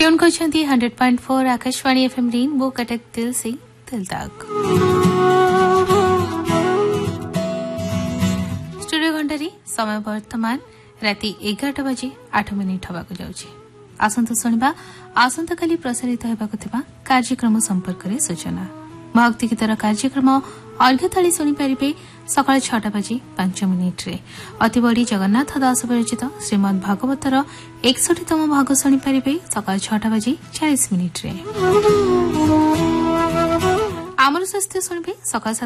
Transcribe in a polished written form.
Tune करछंती 100.4 Akashvani FM rainbow Cuttack दिल से दिल तक। स्टूडियो घंटारी समय वर्तमान राति 11 बजे 8 मिनिट हवाको जाउछि। आसंत सुनिबा आसंत काली प्रसारित हेबाको थिबा कार्यक्रम संपर्क रे सूचना। भक्ति गीतर कार्यक्रम अर्घ्यथाली सुनि परिबे सकाळ 6 बजे 5 मिनिट रे। अति बड़ी जगन्नाथ दास विरचित श्रीमद् भागवतर 61तम भाग सुनि परिबे सकाळ 6 बजे 40 मिनिट रे। आमर स्वास्थ्य सुनिबे सकाळ